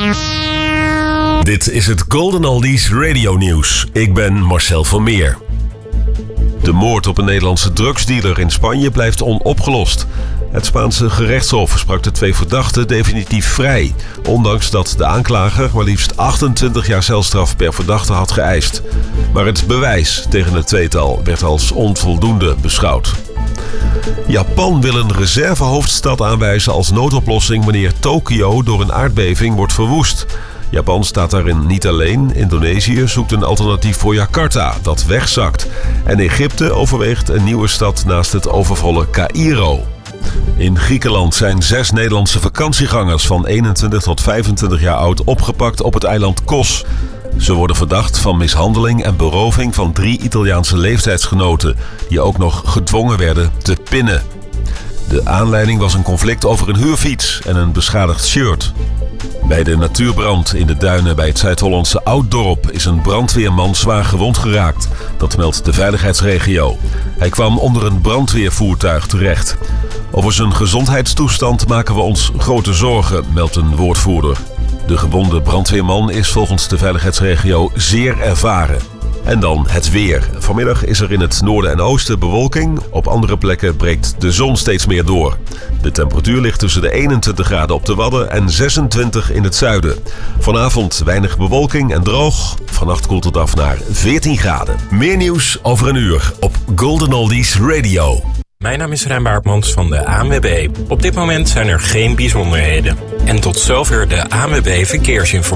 Dit is het Golden Oldies Radio Nieuws. Ik ben Marcel Vermeer. De moord op een Nederlandse drugsdealer in Spanje blijft onopgelost. Het Spaanse gerechtshof sprak de 2 verdachten definitief vrij, ondanks dat de aanklager maar liefst 28 jaar celstraf per verdachte had geëist. Maar het bewijs tegen het tweetal werd als onvoldoende beschouwd. Japan wil een reservehoofdstad aanwijzen als noodoplossing wanneer Tokio door een aardbeving wordt verwoest. Japan staat daarin niet alleen. Indonesië zoekt een alternatief voor Jakarta, dat wegzakt. En Egypte overweegt een nieuwe stad naast het overvolle Caïro. In Griekenland zijn 6 Nederlandse vakantiegangers van 21 tot 25 jaar oud opgepakt op het eiland Kos. Ze worden verdacht van mishandeling en beroving van 3 Italiaanse leeftijdsgenoten, die ook nog gedwongen werden te pinnen. De aanleiding was een conflict over een huurfiets en een beschadigd shirt. Bij de natuurbrand in de duinen bij het Zuid-Hollandse Ouddorp is een brandweerman zwaar gewond geraakt. Dat meldt de veiligheidsregio. Hij kwam onder een brandweervoertuig terecht. Over zijn gezondheidstoestand maken we ons grote zorgen, meldt een woordvoerder. De gewonde brandweerman is volgens de veiligheidsregio zeer ervaren. En dan het weer. Vanmiddag is er in het noorden en oosten bewolking. Op andere plekken breekt de zon steeds meer door. De temperatuur ligt tussen de 21 graden op de Wadden en 26 in het zuiden. Vanavond weinig bewolking en droog. Vannacht koelt het af naar 14 graden. Meer nieuws over een uur op Golden Oldies Radio. Mijn naam is Rijn Baartmans van de ANWB. Op dit moment zijn er geen bijzonderheden. En tot zover de ANWB Verkeersinformatie.